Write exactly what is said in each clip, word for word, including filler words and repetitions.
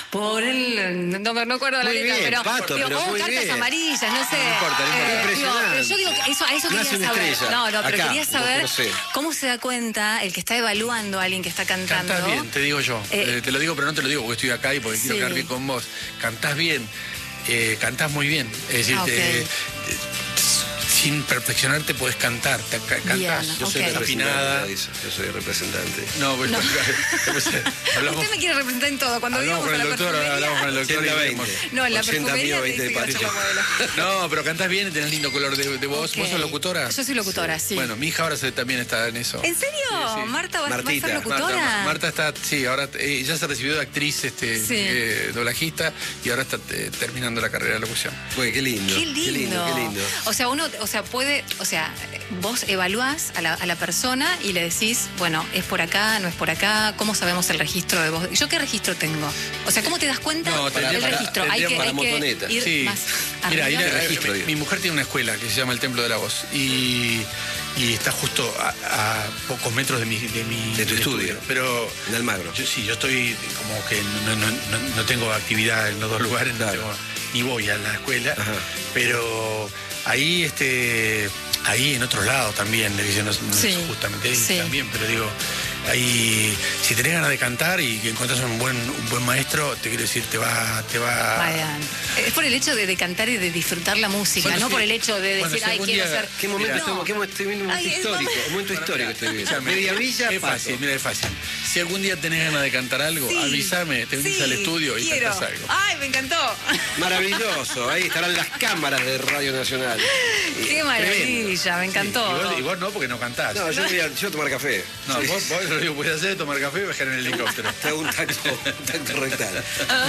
por el... No me no acuerdo la Muy letra, bien, pero... Pato, digo, pero oh, muy cartas bien. amarillas, no sé. No importa, no importa. Eh, Impresionante. digo, pero yo digo que eso, a eso Nace quería una saber. estrella. No, no, pero Acá, quería saber no sé. cómo se da cuenta el que está evaluando a alguien que está cantando. Cantás bien, te digo yo. Eh, Eh, te lo digo, pero no te lo digo porque estoy acá y porque quiero sí. quedar bien con vos. Cantás bien, eh, cantás muy bien. Es decir, Ah, te- ok. te- sin perfeccionarte podés cantar. Te, ca- cantás. Bien, Yo soy ok. afinada. representante, dice. Yo soy representante. No, pues, No. después, hablamos, Usted me quiere representar en todo. Cuando hablamos vivamos con a el la doctor, perfumería... hablamos con el doctor. y ochenta vemos. veinte. No, en la ochenta perfumería mío, te veinte dice de que va a ser la modelo. No, pero cantás bien y tenés lindo color de, de voz. Ok. ¿Vos sos locutora? Yo soy locutora, sí. Bueno, mi hija ahora se- también está en eso. ¿En serio? Sí, sí. ¿Marta va, va a Martita. ser locutora? Marta, Marta está, sí, ahora eh, ya se recibió de actriz, este, Sí. eh, doblajista, y ahora está eh, terminando la carrera de locución. Uy, qué lindo. Qué lindo. Qué lindo, qué lindo. O sea, uno, o sea, puede, o sea, vos evaluás a la, a la persona y le decís, bueno, es por acá, no es por acá, ¿cómo sabemos el registro de vos? ¿Yo qué registro tengo? O sea, ¿cómo te das cuenta No, del tendría para- registro? Hay tendría que, para hay que motoneta. ir Sí. más Mira, arriba. ahí la- registro, mi, digo. mi mujer tiene una escuela que se llama el Templo de la Voz y, y está justo a, a pocos metros de mi, de mi De tu mi estudio. Pero En Almagro. yo sí, yo estoy como que no, no, no, no tengo actividad en los dos lugares, no Claro. tengo- ni voy a la escuela, Ajá. pero ahí este ahí en otros lados también, le dicen, no, no Sí, es justamente ahí sí. también, pero digo, ahí si tenés ganas de cantar y que encontrás un buen un buen maestro, te quiero decir, te va te va Vayan. Es por el hecho de, de cantar y de disfrutar la música, Bueno, no sí. por el hecho de Bueno, decir, si ay, algún quiero día- ser... ¿Qué momento Mira. estamos? ¿Qué momento, estoy viendo un momento Ay, es histórico? momento- Un momento histórico estoy viendo. Escúchame, Media Villa, es Pato. fácil, mira, es fácil. Si algún día tenés ganas de cantar algo, Sí, avísame, te venís sí, al estudio y quiero. cantás algo. Ay, me encantó. Maravilloso. Ahí estarán las cámaras de Radio Nacional. Qué Tremendo. maravilla, me encantó. Y vos, y vos no, porque no cantás. No, yo voy a, yo a tomar café. No, vos, vos lo único que puedes hacer es tomar café y bajar en el helicóptero. Te hago un tacto, un tacto rectal.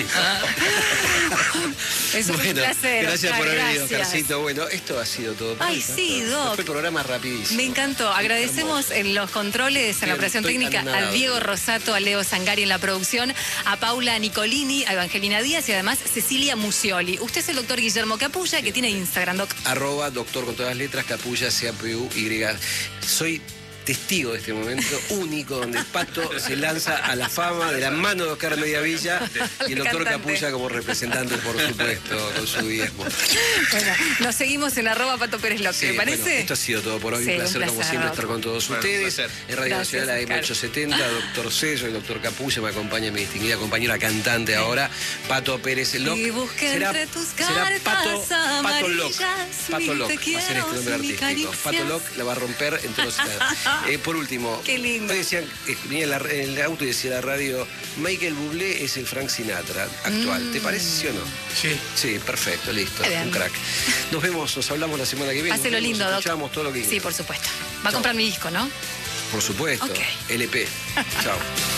Eso fue un Bueno, placer. gracias Oscar, por haber venido, gracias. Carcito. Bueno, esto ha sido todo. por Ay, hoy. sí, Doc. Fue programa rapidísimo. Me encantó. Agradecemos en los controles, en la Bien, operación estoy técnica, anonadado. a Diego Rosato, a Leo Sangari en la producción, a Paula Nicolini, a Evangelina Díaz y además Cecilia Musioli. Usted es el doctor Guillermo Capulla, que tiene Instagram, doc. Arroba doctor con todas las letras, Capulla, C A P U Y. Soy testigo de este momento único donde Pato se lanza a la fama de la mano de Oscar Mediavilla y el doctor Cantante. Capulla como representante, por supuesto, con su diezmo. Bueno, nos seguimos en arroba Pato Pérez López, Sí, ¿le parece? bueno, esto ha sido todo por hoy. Sí, un un placer, como placer, siempre, Doc. estar con todos Bueno, un ustedes. placer. En Radio Gracias, Nacional A M Oscar. ochocientos setenta, doctor Cello, el doctor Capulla, me acompaña mi distinguida compañera cantante ahora, Pato Pérez Loc. Y busqué Será- entre tus será cartas Pato, Pato Loc. amarillas, Pato mi Loc te va a ser este quiero, nombre mi artístico. caricias. Pato Loc la va a romper en todos los eh, Por último, Qué lindo. ustedes decían, eh, venía en, la- en el auto y decía la radio, Michael Bublé es el Frank Sinatra actual. ¿Te parece, sí o no? Sí. Sí, perfecto, listo, Bien. un crack. Nos vemos, nos hablamos la semana que viene. Hacelo Nos vemos, lindo, Doc. escuchamos todo lo que Sí, por supuesto. Va a comprar mi disco, ¿no? Por supuesto. Ok. L P. Chao.